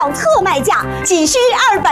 特卖价仅需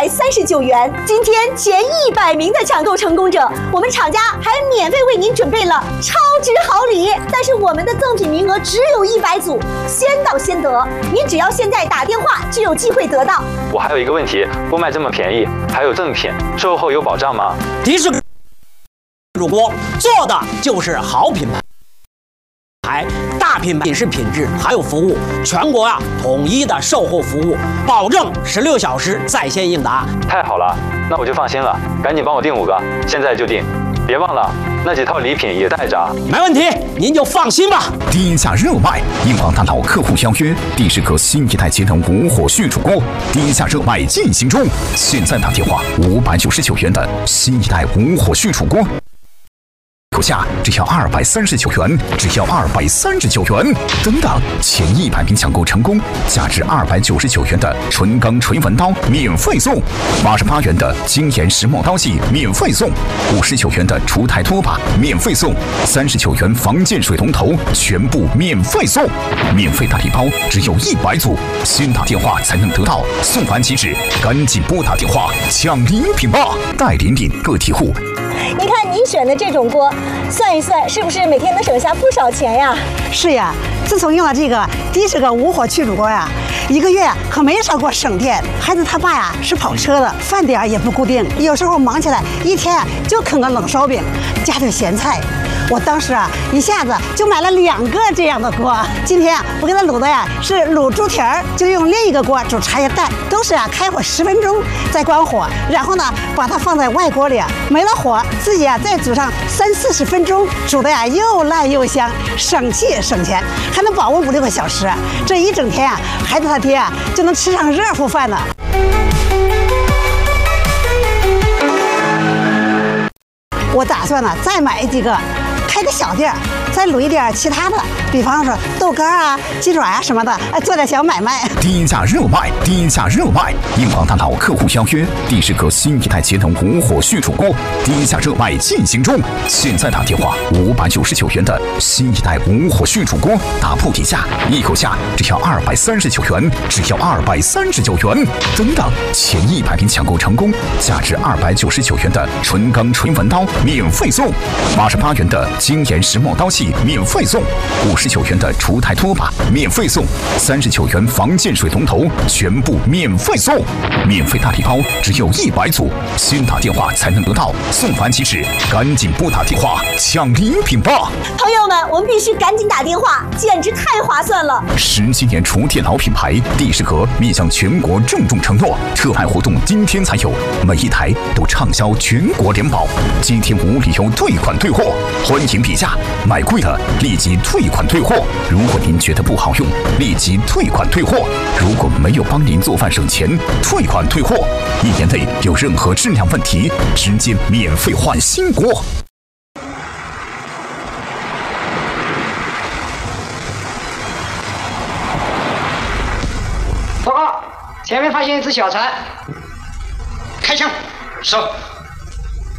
239元。今天前100名的抢购成功者，我们厂家还免费为您准备了超值好礼。但是我们的赠品名额只有100组，先到先得。您只要现在打电话就有机会得到。 我还有一个问题，锅卖这么便宜，还有赠品，售后有保障吗？ 迪士煮锅做的就是好品牌。大品牌是品质还有服务，全国统一的售后服务，保证16小时在线应答。 太好了，那我就放心了，赶紧帮我订5个，现在就订，别忘了那几套礼品也带着。 没问题，您就放心吧。 低价热卖，英皇大佬客户邀约，迪士格新一代节能无火续煮锅，低价热卖进行中，现在打电话599元的新一代无火续煮锅。口价只要239元，只要239元。等等，前100名抢购成功，价值299元的纯钢锤纹刀免费送，88元的精研石墨刀器免费送，59元的除台拖把免费送，39元防溅水龙头全部免费送，免费大礼包只有100组，先打电话才能得到，送完即止，赶紧拨打电话抢礼品吧！代领个体户。 您看您选的这种锅，算一算是不是每天能省下不少钱呀？ 是呀，自从用了这个迪士格无火去煮锅呀，1个月可没少给我省电。孩子他爸是跑车的，饭点也不固定，有时候忙起来一天就啃个冷烧饼，加点咸菜。我当时一下子就买了2个这样的锅。今天我给他卤的是卤猪蹄儿，就用另一个锅煮茶叶蛋，都是开火10分钟再关火，然后呢把它放在外锅里，没了火自己再煮上30-40分钟，煮的又烂又香，省气省钱，还能保温5-6个小时。这一整天孩子他爹就能吃上热乎饭呢。我打算再买几个，开个小店，再卤一点其他的，比方说豆干鸡爪什么的，做点小买卖。 低价热卖，低价热卖！英皇大佬客户邀约，迪士格新一代节能无火续煮锅，低价热卖进行中。现在打电话599元的新一代无火续煮锅，打破底价，一口价只要239元，只要239元。等等，前100名抢购成功，价值299元的纯钢锤纹刀免费送，88元的精研石墨刀器免费送，59元的除台拖把免费送，39元防溅水龙头全部免费送，免费大礼包只有100组，先打电话才能得到，送完即止，赶紧拨打电话抢礼品吧！ 朋友们，我们必须赶紧打电话，简直太划算了 ！17年厨电老品牌迪士格面向全国郑重承诺，特卖活动今天才有，每一台都畅销全国联保，今天无理由退款退货，欢迎比价，买贵了立即退款退货。如果您觉得不好用，立即退款退货。如果没有帮您做饭省钱，退款退货。1年内有任何质量问题，直接免费换新锅。 报告，前面发现一只小船，开枪，收。